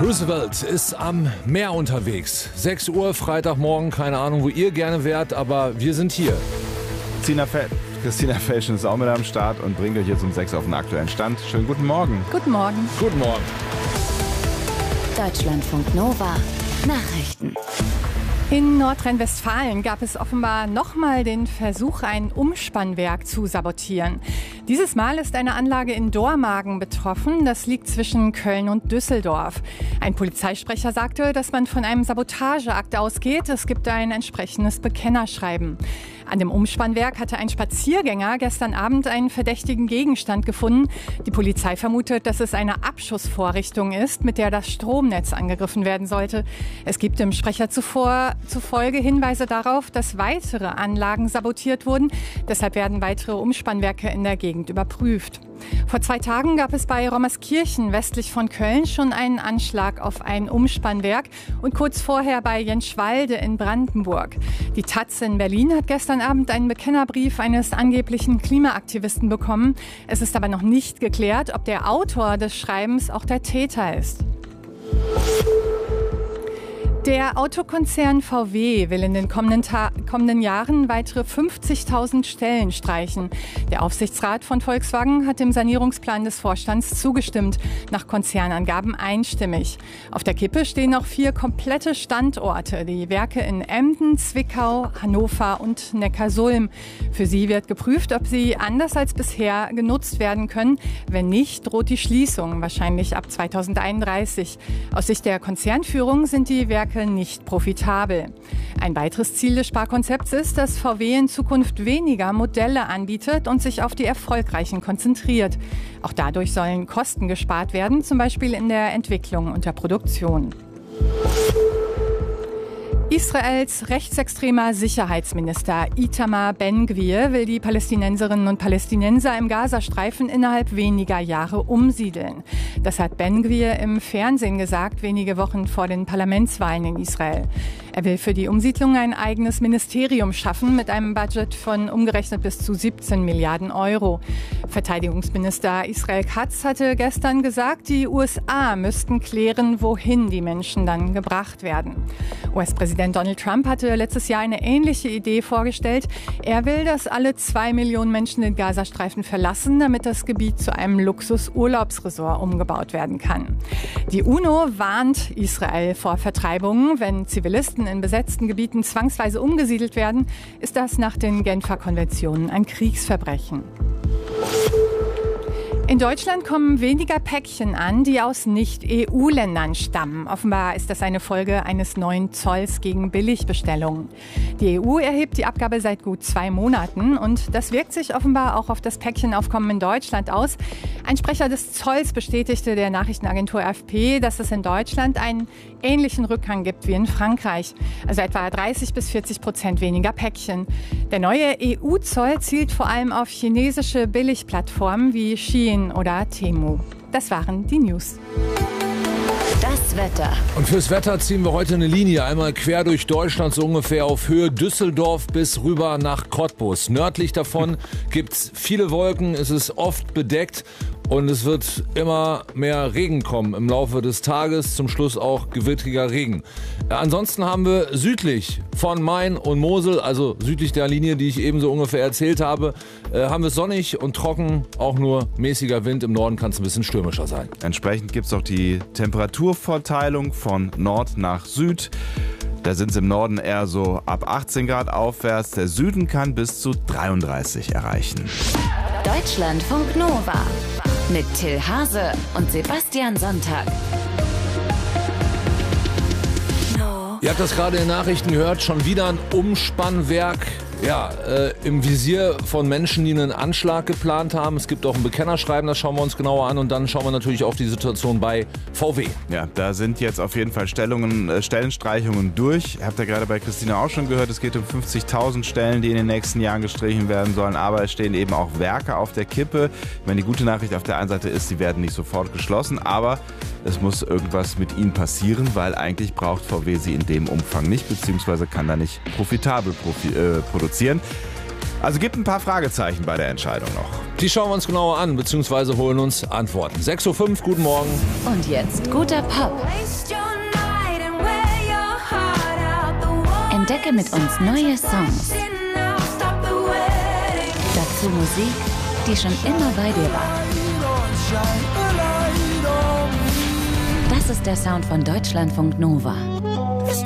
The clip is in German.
Roosevelt ist am Meer unterwegs. 6 Uhr, Freitagmorgen, keine Ahnung, wo ihr gerne wärt, aber wir sind hier. Christina Felschen ist auch mit am Start und bringt euch jetzt um 6 auf den aktuellen Stand. Schönen guten Morgen. Guten Morgen. Guten Morgen. Deutschlandfunk Nova. Nachrichten. In Nordrhein-Westfalen gab es offenbar nochmal den Versuch, ein Umspannwerk zu sabotieren. Dieses Mal ist eine Anlage in Dormagen betroffen. Das liegt zwischen Köln und Düsseldorf. Ein Polizeisprecher sagte, dass man von einem Sabotageakt ausgeht. Es gibt ein entsprechendes Bekennerschreiben. An dem Umspannwerk hatte ein Spaziergänger gestern Abend einen verdächtigen Gegenstand gefunden. Die Polizei vermutet, dass es eine Abschussvorrichtung ist, mit der das Stromnetz angegriffen werden sollte. Es gibt dem Sprecher zufolge Hinweise darauf, dass weitere Anlagen sabotiert wurden. Deshalb werden weitere Umspannwerke in der Gegend überprüft. Vor 2 Tagen gab es bei Rommerskirchen westlich von Köln schon einen Anschlag auf ein Umspannwerk und kurz vorher bei Jenschwalde in Brandenburg. Die taz in Berlin hat gestern Abend einen Bekennerbrief eines angeblichen Klimaaktivisten bekommen. Es ist aber noch nicht geklärt, ob der Autor des Schreibens auch der Täter ist. Der Autokonzern VW will in den kommenden Jahren weitere 50.000 Stellen streichen. Der Aufsichtsrat von Volkswagen hat dem Sanierungsplan des Vorstands zugestimmt, nach Konzernangaben einstimmig. Auf der Kippe stehen noch 4 komplette Standorte, die Werke in Emden, Zwickau, Hannover und Neckarsulm. Für sie wird geprüft, ob sie anders als bisher genutzt werden können. Wenn nicht, droht die Schließung, wahrscheinlich ab 2031. Aus Sicht der Konzernführung sind die Werke nicht profitabel. Ein weiteres Ziel des Sparkonzepts ist, dass VW in Zukunft weniger Modelle anbietet und sich auf die erfolgreichen konzentriert. Auch dadurch sollen Kosten gespart werden, zum Beispiel in der Entwicklung und der Produktion. Israels rechtsextremer Sicherheitsminister Itamar Ben-Gvir will die Palästinenserinnen und Palästinenser im Gazastreifen innerhalb weniger Jahre umsiedeln. Das hat Ben-Gvir im Fernsehen gesagt, wenige Wochen vor den Parlamentswahlen in Israel. Er will für die Umsiedlung ein eigenes Ministerium schaffen mit einem Budget von umgerechnet bis zu 17 Milliarden Euro. Verteidigungsminister Israel Katz hatte gestern gesagt, die USA müssten klären, wohin die Menschen dann gebracht werden. US-Präsident Donald Trump hatte letztes Jahr eine ähnliche Idee vorgestellt. Er will, dass alle 2 Millionen Menschen den Gazastreifen verlassen, damit das Gebiet zu einem Luxus-Urlaubsresort umgebaut werden kann. Die UNO warnt Israel vor Vertreibungen. Wenn Zivilisten in besetzten Gebieten zwangsweise umgesiedelt werden, ist das nach den Genfer Konventionen ein Kriegsverbrechen. In Deutschland kommen weniger Päckchen an, die aus Nicht-EU-Ländern stammen. Offenbar ist das eine Folge eines neuen Zolls gegen Billigbestellungen. Die EU erhebt die Abgabe seit gut 2 Monaten und das wirkt sich offenbar auch auf das Päckchenaufkommen in Deutschland aus. Ein Sprecher des Zolls bestätigte der Nachrichtenagentur AFP, dass es in Deutschland einen ähnlichen Rückgang gibt wie in Frankreich. Also etwa 30-40% weniger Päckchen. Der neue EU-Zoll zielt vor allem auf chinesische Billigplattformen wie Shein oder Temu. Das waren die News. Das Wetter. Und fürs Wetter ziehen wir heute eine Linie einmal quer durch Deutschland, so ungefähr auf Höhe Düsseldorf bis rüber nach Cottbus. Nördlich davon gibt's viele Wolken, es ist oft bedeckt und es wird immer mehr Regen kommen im Laufe des Tages, zum Schluss auch gewittriger Regen. Ansonsten haben wir südlich von Main und Mosel, also südlich der Linie, die ich eben so ungefähr erzählt habe, haben wir sonnig und trocken, auch nur mäßiger Wind. Im Norden kann es ein bisschen stürmischer sein. Entsprechend gibt es auch die Temperaturverteilung von Nord nach Süd. Da sind es im Norden eher so ab 18 Grad aufwärts. Der Süden kann bis zu 33 erreichen. Deutschlandfunk Nova mit Till Hase und Sebastian Sonntag. Ihr habt das gerade in den Nachrichten gehört, schon wieder ein Umspannwerk. Ja, im Visier von Menschen, die einen Anschlag geplant haben. Es gibt auch ein Bekennerschreiben, das schauen wir uns genauer an. Und dann schauen wir natürlich auf die Situation bei VW. Ja, da sind jetzt auf jeden Fall Stellenstreichungen durch. Habt ihr gerade bei Christina auch schon gehört, es geht um 50.000 Stellen, die in den nächsten Jahren gestrichen werden sollen. Aber es stehen eben auch Werke auf der Kippe. Ich meine, die gute Nachricht auf der einen Seite ist, sie werden nicht sofort geschlossen. Aber es muss irgendwas mit ihnen passieren, weil eigentlich braucht VW sie in dem Umfang nicht, beziehungsweise kann da nicht profitabel produzieren. Also gibt ein paar Fragezeichen bei der Entscheidung noch. Die schauen wir uns genauer an, beziehungsweise holen uns Antworten. 6.05 Uhr, guten Morgen. Und jetzt guter Pop. Entdecke mit uns neue Songs. Dazu Musik, die schon immer bei dir war. Das ist der Sound von Deutschlandfunk Nova.